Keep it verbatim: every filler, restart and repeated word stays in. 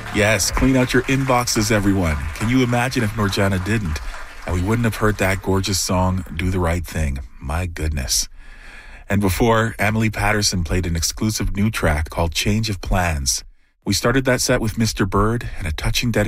Yes, clean out your inboxes, everyone. Can you imagine if Norjana didn't? And we wouldn't have heard that gorgeous song, Do the Right Thing. My goodness. And before, Emily Patterson played an exclusive new track called Change of Plans. We started that set with Mister Bird and a touching dedication